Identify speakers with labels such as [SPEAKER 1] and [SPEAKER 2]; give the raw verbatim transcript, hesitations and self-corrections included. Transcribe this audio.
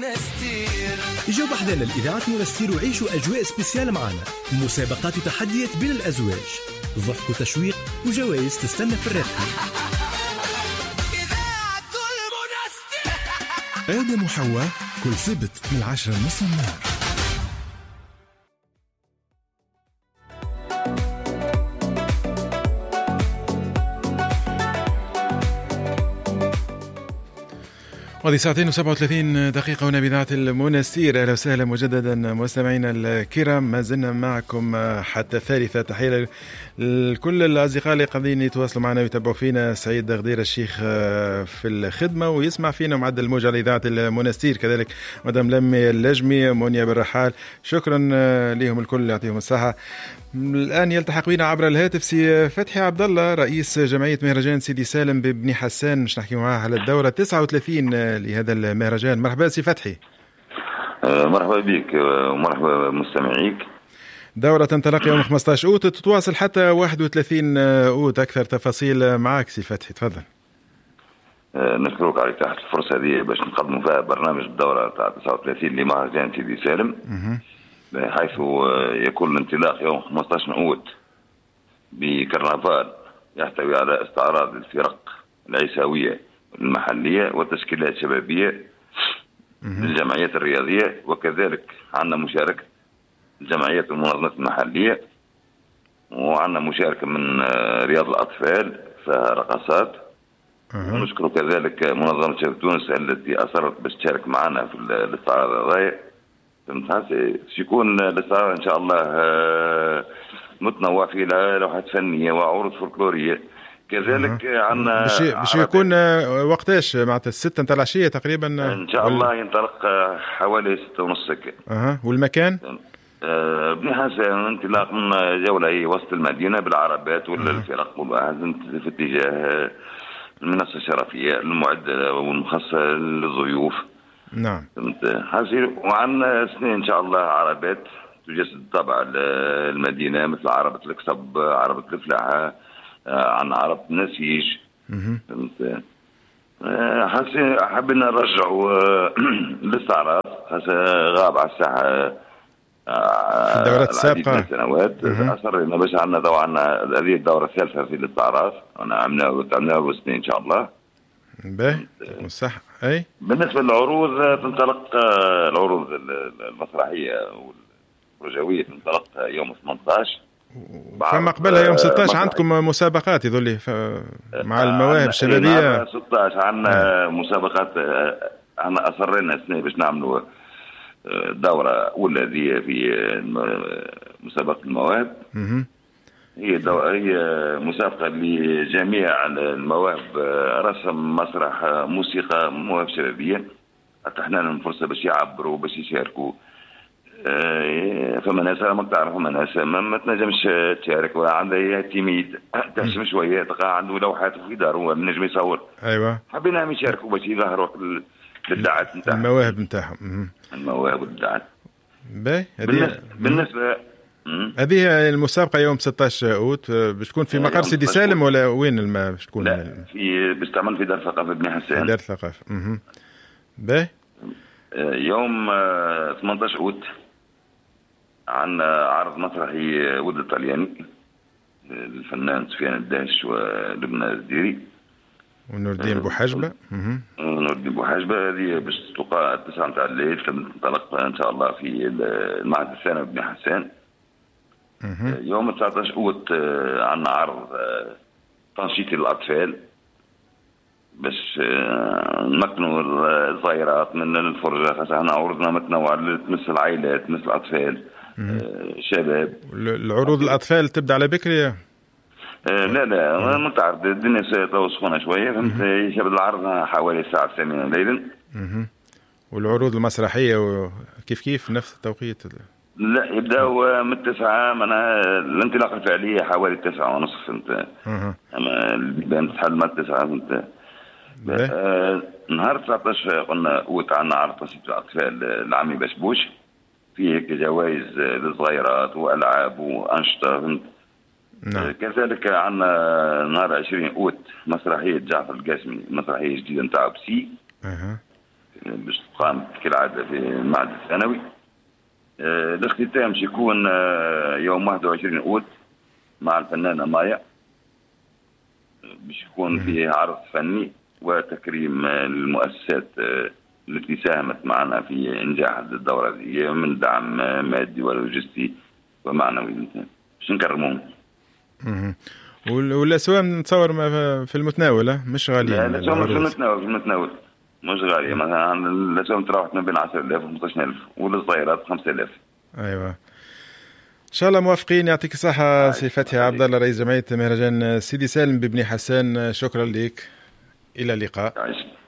[SPEAKER 1] منستير.
[SPEAKER 2] اجوا بحذنا الإذاعة منستير وعيشوا أجواء سبيسيال معنا، مسابقات وتحديات بين الأزواج، ضحك وتشويق وجوائز تستنى في الرابطة.
[SPEAKER 1] إذاعة المنستير.
[SPEAKER 3] آدم وحواء كل سبت من العشرة نص النهار.
[SPEAKER 4] وهذه ساعتين وسبعة وثلاثين دقيقة هنا بإذاعة المنستير. أهلا وسهلا مجددا مستمعينا الكرام، ما زلنا معكم حتى الثالثة. تحية لكل الأصدقاء اللي قاعدين يتواصلوا معنا ويتابعوا فينا. سعيد غدير الشيخ في الخدمة ويسمع فينا معدل الموجة على إذاعة المنستير، كذلك مدام لمي اللجمي، مونيا بالرحال، شكرا لهم الكل، يعطيهم الصحة. الآن يلتحق بنا عبر الهاتف سي فتحي عبد الله، رئيس جمعية مهرجان سيدي سالم ببني حسان، مش نحكي معاه على الدورة تسعة وثلاثين لهذا المهرجان. مرحبا سي فتحي.
[SPEAKER 5] مرحبا بك ومرحبا مستمعيك.
[SPEAKER 4] دورة تنطلق يوم خمسة عشر أوت تتواصل حتى واحد وثلاثين أوت. أكثر تفاصيل معك سي فتحي، تفضل.
[SPEAKER 5] نشكرك على تحت الفرصة دي باش نقدموا فيها برنامج الدورة تاع تسعة وثلاثين لمهرجان سيدي سالم، حيث يكون الانطلاق يوم خمسة عشر أوت بكرنفال يحتوي على استعراض الفرق العيساوية المحلية وتشكيلات شبابية للجمعيات الرياضية، وكذلك عندنا مشاركة الجمعيات والمنظمات المحلية، وعندنا مشاركة من رياض الأطفال فيها رقصات. ونشكر كذلك منظمة شباب تونس التي أصرت باش تشارك معنا في الاستعراض هذا. سيكون الاستعراض إن شاء الله متنوع في لوحات فنية وعروض فولكلورية. كذلك عندنا
[SPEAKER 4] باش يكون وقتاش معناتها الستة نتاع العشية تقريبا
[SPEAKER 5] إن شاء الله وال... ينطلق حوالي ستة ونص هكا.
[SPEAKER 4] أها. والمكان؟
[SPEAKER 5] أه بني حسان، انطلاق من جولة هي وسط المدينة بالعربات ولا الفرق في اتجاه المنصة الشرفية المعدة والمخصصة للضيوف.
[SPEAKER 4] نعم.
[SPEAKER 5] حاصل. وعندنا اثنين ان شاء الله عربات تجسد طبع المدينة، مثل عربة الكسب، عربة الفلاحة، عن عربة النسيج. فهمت. حبينا نرجعوا الاستعراض، غاب على الساحة
[SPEAKER 4] في الدورات السابقة
[SPEAKER 5] سنوات. أصرنا باش عندنا دو عندنا هذه الدورة الثالثة في الاستعراض، أنا عملناها عملناها سنين إن شاء الله.
[SPEAKER 4] باهي صح. أي
[SPEAKER 5] بالنسبة للعروض تنطلق العروض المسرحية والرجوية تنطلق يوم ثمانية عشر،
[SPEAKER 4] فما قبلها يوم ستة عشر عندكم مسابقات يظل مع المواهب الشبابية.
[SPEAKER 5] ستة عشر عندنا مسابقات، احنا أصرنا السنة باش نعملوا دورة أولى ذي في مسابقة المواهب. هي هي مسابقة لجميع المواهب، رسم، مسرح، موسيقى، مواهب شبابية. حتى احنا لهم فرصة باش يعبروا باش يشاركوا. فما ناس ما تعرف، فما ناس ما تنجمش تشارك وعنده تيميد تحشم شوية، تلقى عنده لوحات في داره ما نجم يصور.
[SPEAKER 4] أيوة.
[SPEAKER 5] حبينا يشاركوا باش يظهروا للدعات نتاعهم،
[SPEAKER 4] المواهب نتاعهم.
[SPEAKER 5] المواهب والدعات.
[SPEAKER 4] باهي.
[SPEAKER 5] بالنسبة
[SPEAKER 4] هذه المسابقة يوم ستة عشر أوت باش تكون في مقر سيدي سالم ولا وين الما باش تكون؟
[SPEAKER 5] لا في باش تعمل في دار ثقافة بني حسان.
[SPEAKER 4] دار ثقافة. اها. باهي.
[SPEAKER 5] يوم ثمانية عشر أوت عندنا عرض مسرحي ود الطلياني الفنان سفيان الداش ولبنى الزديري
[SPEAKER 4] ونور الدين بوحجبة. اها.
[SPEAKER 5] نور الدين بوحجبة. هذه باش تقع التسعة نتاع الليل، تنطلق ان شاء الله في المعهد الثانوي بني حسان. يوم تسعة عشر أوت عندنا عرض تنشيط للأطفال باش نمكنوا الصغيرات من الفرجة، خاصة احنا عروضنا متنوعة تمس العائلات، تمس الأطفال، شباب.
[SPEAKER 4] العروض الأطفال تبدأ على بكري؟
[SPEAKER 5] لا لا ما تعرف الدنيا سخونة شوية، فهمت. يشبه العرض حوالي الساعة الثامنة ليلا.
[SPEAKER 4] والعروض المسرحية كيف كيف نفس التوقيت؟
[SPEAKER 5] لا يبداوا من التسعة، معناها الانطلاقة الفعلية حوالي التسعة ونصف، فهمت. أما البيبان تتحل من التسعة، فهمت. آه نهار تسعة عشر قلنا أوت عندنا عرض تنشيط الأطفال العامي بشبوش، فيه جوائز للصغيرات وألعاب وأنشطة، فهمت. نعم. كذلك عندنا نهار عشرين أوت مسرحية جعفر القاسمي، مسرحية جديدة نتاع بسي. أه. باش تقام كالعادة في المعهد الثانوي. الاختتام سيكون يوم واحد وعشرين أوت مع الفنانة مايا، باش يكون فيه عرض فني وتكريم المؤسسات التي ساهمت معنا في إنجاح الدورة هذه من دعم مادي ولوجستي ومعنوي باش نكرموهم.
[SPEAKER 4] والأسوام نتصور في المتناول مش غالية؟
[SPEAKER 5] لا الأسوام في المتناول في المتناول مش غالية. مثلا الأسوام تراوح ما بين عشرة آلاف و خمسطاش ألف والصغيرات خمسة آلاف.
[SPEAKER 4] أيوة إن شاء الله موافقين. يعطيك الصحة سي فتحي عبد الله رئيس جمعية مهرجان سيدي سالم ببني حسان. شكرا لك، إلى اللقاء.